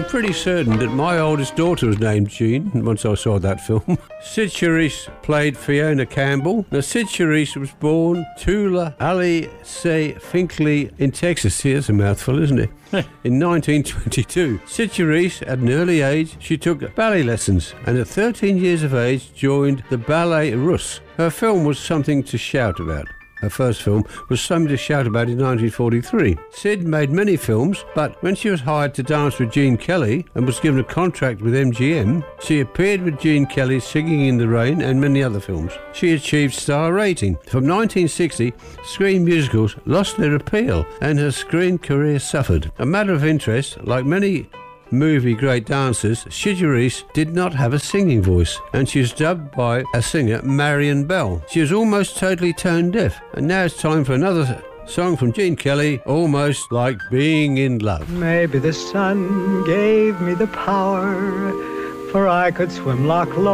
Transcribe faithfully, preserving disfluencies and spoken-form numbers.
pretty certain that my oldest daughter was named Jean once I saw that film. Sid Charisse played Fiona Campbell. Now, Sid Charisse was born Tula Ali Se Finkley in Texas. See, that's a mouthful, isn't it? In nineteen twenty-two. Sid Charisse, at an early age, she took ballet lessons and at thirteen years of age joined the Ballet Russe. Her film was Something to Shout About. Her first film was Something to Shout About in nineteen forty-three. Sid made many films, but when she was hired to dance with Gene Kelly and was given a contract with M G M, she appeared with Gene Kelly Singing in the Rain and many other films. She achieved star rating. From nineteen sixty, screen musicals lost their appeal and her screen career suffered. A matter of interest, like many movie great dancers, Sid Charisse did not have a singing voice, and she was dubbed by a singer, Marion Bell. She was almost totally tone deaf. And now it's time for another song from Gene Kelly, Almost Like Being in Love. Maybe the sun gave me the power, for I could swim Loch Lomond.